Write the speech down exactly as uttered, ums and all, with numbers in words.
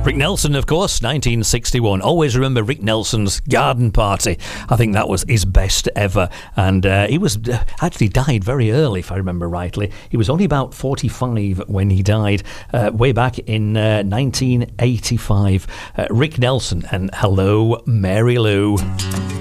Rick Nelson, of course, nineteen sixty-one. Always remember Rick Nelson's Garden Party. I think that was his best ever. And uh, he was uh, actually died very early, if I remember rightly. He was only about forty-five when he died, uh, way back in uh, nineteen eighty-five. Uh, Rick Nelson and Hello, Mary Lou.